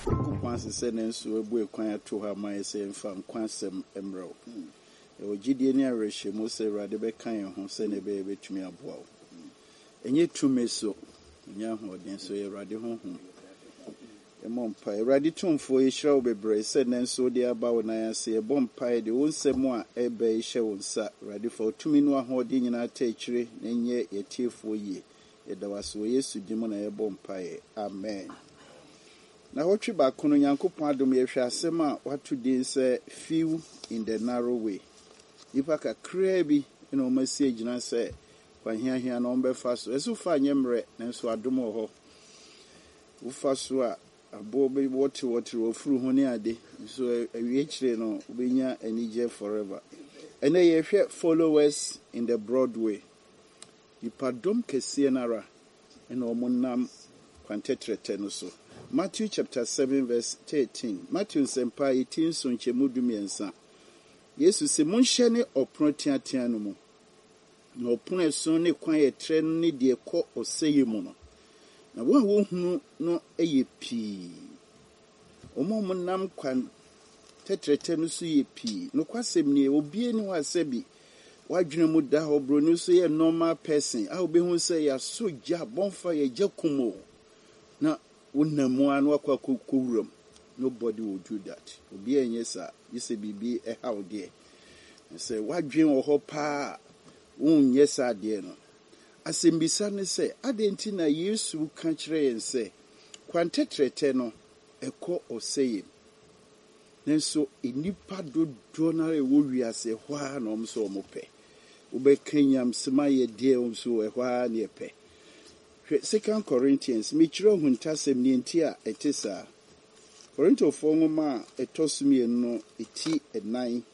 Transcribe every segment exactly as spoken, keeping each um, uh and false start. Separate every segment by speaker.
Speaker 1: Once said, and so we quiet to her, my say, and found quansem emerald. O Gideon Rish, most say, Radebe who send a baby to me a bow. And yet to me so, young audience, so a radi home. A mompire, ready to for a shall be brave, said, and so dear about I say a bompire, the one say more, a bay shall sat, ready for two minutes holding in our teachery, and yet a tear for ye. It was so yes to demon a bompire. Amen. Now, what you back on Yanko Padum, if you sema, what today say, few in the narrow way. If I can crabby, you know, message, and I say, when here, here, number fast, as you find yamre, and so I do more. Ufasua, a bobby water, water, or through honey a day, so a rich, you know, Winya and E J forever. And they have followers in the Broadway. The Padum Kesianara, and Omunam Quantetre Tenoso. Matthew chapter seven verse thirteen. Matthew sempa eighteen so nchemu dumiensa. Yesu se monhye opron tiatia no mu. Na opron eso ne kwan ye tre no ne de kɔ oseye mu no. Na wo wo hunu no eye pii. Omo mo nam kwan tetrete no so ye pii. No kwasem ne obi ni wa sebi. Wadwene mu da ho bro no so ye normal person. A obi hu se ya soja bonfa ye jakumo. Na Unamuan wakwa kukurum. Nobody will do that. Obi enye sa, yese bibi e how there. I say, what dream or hopa? Un yes, I dear no. Asimbisa ne say, Adentina Yesu country and say, Quantetre teno, a co or say. Then so in nipa do donare wuri as a whan om so mope. Ube kenyam semaye dear um so a whan ye pe. Second Corinthians, Michro Huntasem Nientia etisa. Corinto Fongoma etosumi no eti at nine.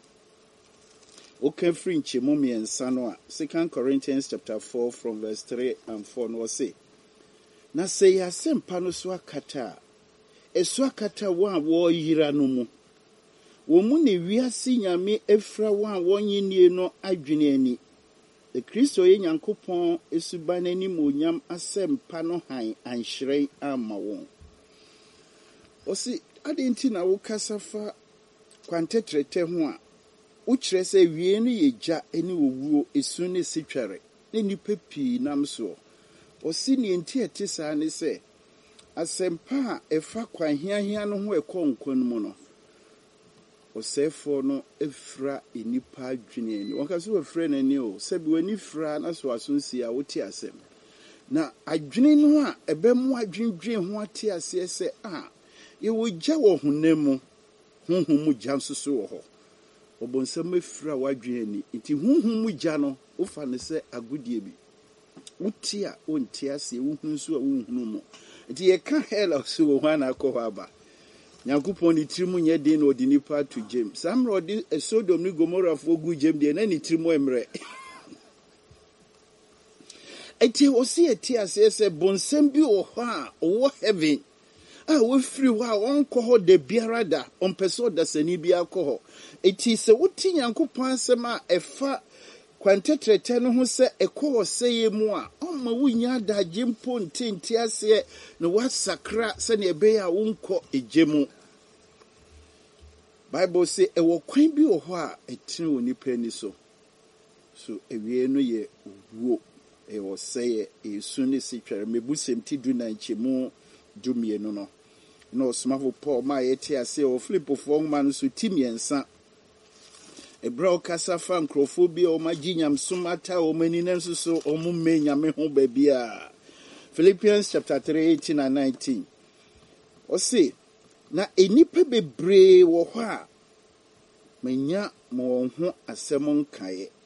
Speaker 1: Okay, French, Mummy and Sanoa. Second Corinthians chapter four from verse three and four no say. Na say ya sem panoswa kata. Eswa kata wan wo yira no mu. Wo mu ne wiase nyame efra wan wonyi nie no adwene ani. The Christo ye Yankopon esubanani monyam asempa no han anhyerɛn amma won. Osi adenti na wo kasafa kwantetrete ho a wo kyerɛ sɛ wie no ye gya ani owuo esu ne sitware ne nipa pii nam so. Osi ne enti ete saa ne sɛ asempa a ɛfa kwan hiahia no ho ɛkɔ nkon mu no. Osefo no efra enipa adwene ni wonka so efra nani o sebi wani fra na so asonsi a wote asem na adwene no a ebemu adwendwen ho ate ase se a ye wo gya wo honam honhom mu gya nso so wo ho obonsam efra wadwene ni nti honhom mu gya no wo fa ne se agodie bi wote a wonte ase wo hu so a wo hunu mu nti ye ka hela so wo hana akɔ hɔ aba Yankupon ni trimu nye den odi nipa to James. Sam rodi e Sodom ni Gomorrah fo gu James de na ni trimu emre. Eti osi eti ase se bonsem bi o ho a o heaven. Ah we free wa on ko ho de biara da on peso da sani bi akọ. Eti se woti Yankupon asem a efa kwantetrete no ho se ekọ oseye mu a on ma wunya da jimpo ntenti ase no wasakra se ne ebe ya wonko ejemu. Bible say e wo kwan bi wo ho a etine woni pani so. So ewie no ye wuo e wo seye esu ne sitware mebusem ti du na nchemu dumie no no. No smafo Paul ma yeti ase o Philip fo man so timiensa. Ebra kasa fa nkrofobia o maginyam sumata o mani nanso so o mu menyame ho babia. Philippians chapter three eighteen and nineteen. O say na enipa bebre wo ho a manya mo ho asem nkae